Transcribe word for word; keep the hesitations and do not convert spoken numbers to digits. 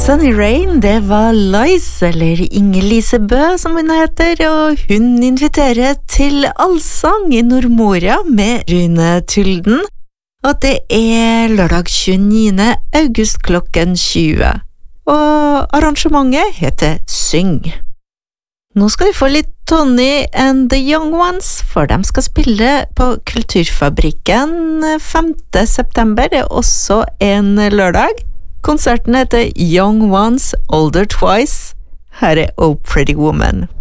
Sunny Rain, det var Lice, eller Inger-Lise Bø som hun heter, og hun inviterer til allsang i Nordmoria med Rune Tylden, og det er lørdag tjueniende august klokken tjue, og arrangementet heter Syng. Nå skal vi få litt Tony and the Young Ones, for de skal spille på Kulturfabrikken femte september, det er også en lørdag. Konserten heter Young Ones, Older Twice. Her er Oh Pretty Woman.